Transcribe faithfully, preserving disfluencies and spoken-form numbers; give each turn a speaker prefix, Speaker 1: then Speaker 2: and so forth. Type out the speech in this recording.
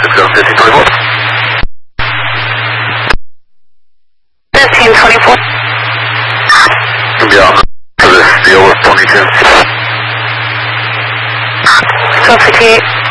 Speaker 1: fifteen twenty-four.
Speaker 2: fifteen twenty-four.
Speaker 1: Yeah, for this deal with twenty ten.
Speaker 2: twelve fifty-eight.